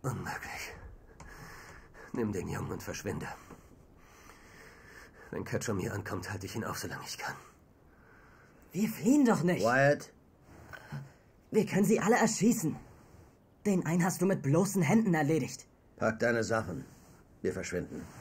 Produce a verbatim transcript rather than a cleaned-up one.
Unmöglich. Nimm den Jungen und verschwinde. Wenn Ketchum hier ankommt, halte ich ihn auf, solange ich kann. Wir fliehen doch nicht. Wyatt? Wir können sie alle erschießen. Den einen hast du mit bloßen Händen erledigt. Pack deine Sachen. Wir verschwinden.